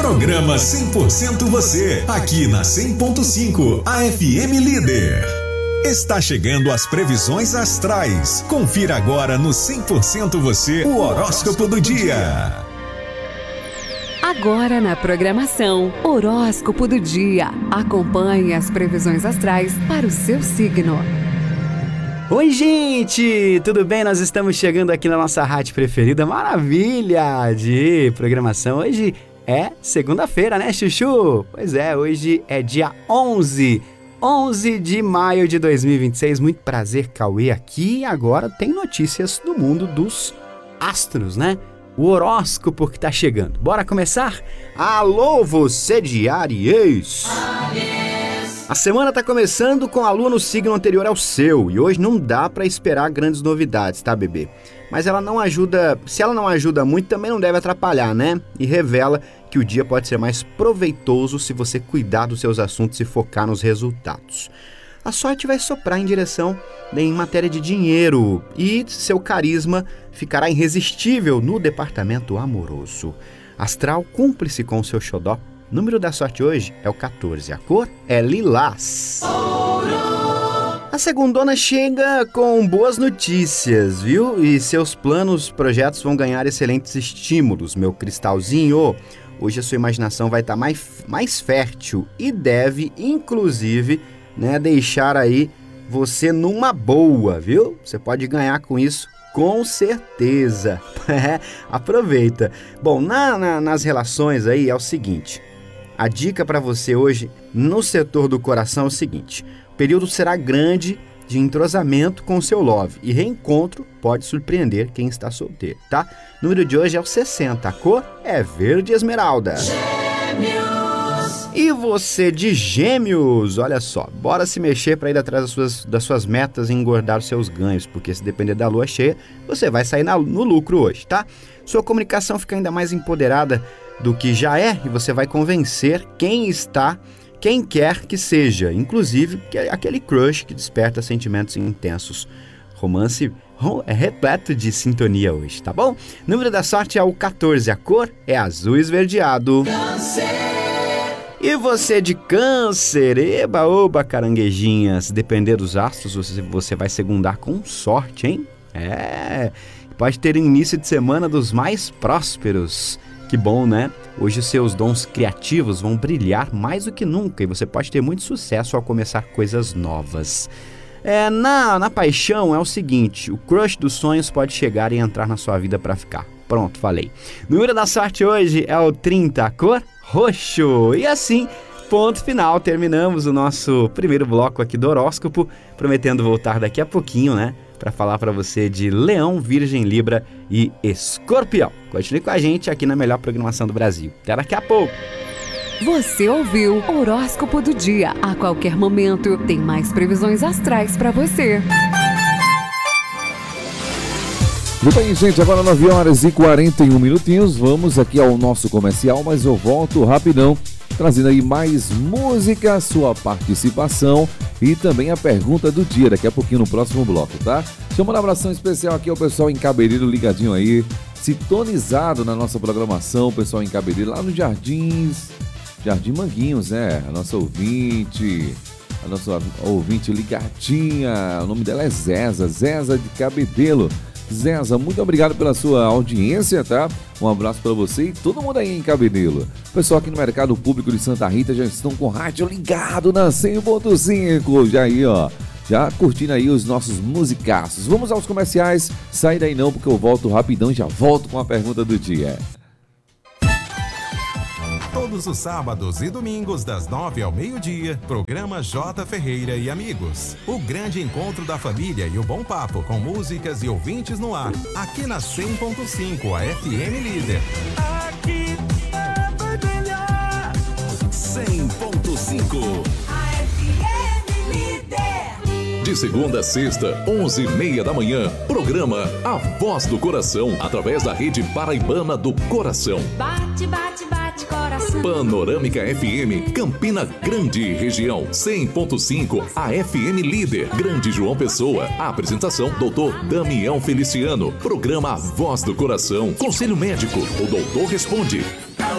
Programa 100% você, aqui na 100.5, a FM Líder. Está chegando as previsões astrais. Confira agora no 100% você o horóscopo do dia. Agora na programação, horóscopo do dia. Acompanhe as previsões astrais para o seu signo. Oi, gente! Tudo bem? Nós estamos chegando aqui na nossa rádio preferida. Maravilha de programação. Hoje é segunda-feira, né, Chuchu? Pois é, hoje é dia 11 de maio de 2026. Muito prazer, Cauê, aqui. Agora tem notícias do mundo dos astros, né? O horóscopo que tá chegando. Bora começar? Alô, você de Áries! A semana tá começando com a lua no signo anterior ao seu, e hoje não dá pra esperar grandes novidades, tá, bebê? Mas ela não ajuda, se ela não ajuda muito, também não deve atrapalhar, né? E revela que o dia pode ser mais proveitoso se você cuidar dos seus assuntos e focar nos resultados. A sorte vai soprar em direção em matéria de dinheiro e seu carisma ficará irresistível no departamento amoroso. Astral, cúmplice com o seu xodó. O número da sorte hoje é o 14. A cor é lilás. A segundona chega com boas notícias, viu? E seus planos, projetos vão ganhar excelentes estímulos, meu cristalzinho. Hoje a sua imaginação vai estar mais fértil e deve, inclusive, né, deixar aí você numa boa, viu? Você pode ganhar com isso, com certeza. Aproveita. Bom, nas relações aí é o seguinte. A dica para você hoje no setor do coração é o seguinte. O período será grande de entrosamento com o seu love e reencontro pode surpreender quem está solteiro, tá? O número de hoje é o 60. A cor é verde esmeralda. Gêmeos. E você de Gêmeos, olha só, bora se mexer para ir atrás das suas metas e engordar os seus ganhos, porque se depender da lua cheia, você vai sair no lucro hoje, tá? Sua comunicação fica ainda mais empoderada do que já é e você vai convencer quem quer que seja, inclusive aquele crush que desperta sentimentos intensos. Romance é repleto de sintonia hoje, tá bom? O número da sorte é o 14, a cor é azul esverdeado. Câncer. E você de Câncer, eba, caranguejinhas, depender dos astros, você vai segundar com sorte, hein? Pode ter início de semana dos mais prósperos. Que bom, né? Hoje os seus dons criativos vão brilhar mais do que nunca e você pode ter muito sucesso ao começar coisas novas. Na paixão é o seguinte, o crush dos sonhos pode chegar e entrar na sua vida para ficar. Pronto, falei. O número da sorte hoje é o 30, a cor roxo. E assim, ponto final, terminamos o nosso primeiro bloco aqui do horóscopo, prometendo voltar daqui a pouquinho, né? Para falar para você de Leão, Virgem, Libra e Escorpião. Continue com a gente aqui na melhor programação do Brasil. Até daqui a pouco. Você ouviu o horóscopo do dia. A qualquer momento tem mais previsões astrais para você. Muito bem, gente, agora 9 horas e 41 minutinhos. Vamos aqui ao nosso comercial, mas eu volto rapidão, trazendo aí mais música, sua participação e também a pergunta do dia, daqui a pouquinho no próximo bloco, tá? Chama uma abração especial aqui ao pessoal em Cabedelo, ligadinho aí, sintonizado na nossa programação, o pessoal em Cabedelo, lá no Jardim Manguinhos, né? A nossa ouvinte ligadinha, o nome dela é Zeza de Cabedelo. Zeza, muito obrigado pela sua audiência, tá? Um abraço para você e todo mundo aí em Cabedelo. O pessoal aqui no Mercado Público de Santa Rita já estão com o rádio ligado na 100.5. Já aí, ó, já curtindo aí os nossos musicaços. Vamos aos comerciais. Sai daí não, porque eu volto rapidão e já volto com a pergunta do dia. Todos os sábados e domingos, das 9 ao meio-dia, programa J. Ferreira e Amigos. O grande encontro da família e o bom papo, com músicas e ouvintes no ar. Aqui na 100.5, a FM Líder. Aqui é melhor. 100.5. A FM Líder. De segunda a sexta, 11h30 da manhã, programa A Voz do Coração, através da rede paraibana do Coração. Bate, bate, bate, coração. Panorâmica FM, Campina Grande, região 100.5, a FM Líder, Grande João Pessoa. A apresentação, Dr. Damião Feliciano. Programa A Voz do Coração. Conselho médico, o doutor responde.